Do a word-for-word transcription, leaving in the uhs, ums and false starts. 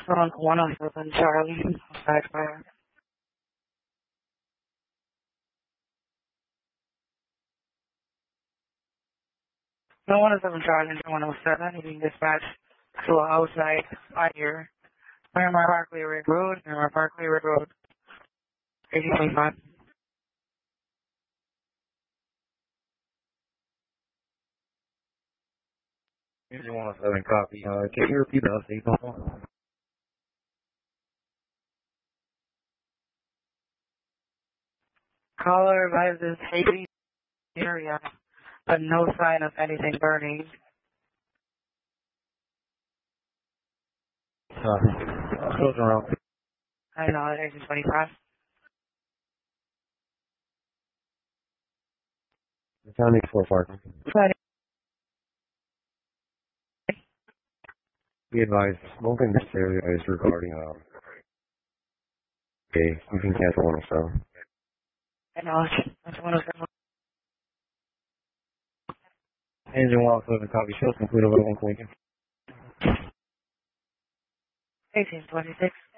On one oh seven Charlie, outside fire. No one oh seven Charlie, one oh seven, being dispatched to an outside fire. Miramar Parkway Red Road, Miramar Parkway Red Road, eighteen twenty-five. Engine one oh seven copy. Uh, can you repeat the update on that? Caller advises hazy area, but no sign of anything burning. Uh, close around. I know, eighteen twenty-five. County for parking. Be advised, smoking in this area is regarding, um, okay, you can cancel one oh seven. I know, it's one oh seven. Engine one oh seven copy, shows complete over one Lincoln. eighteen twenty-six.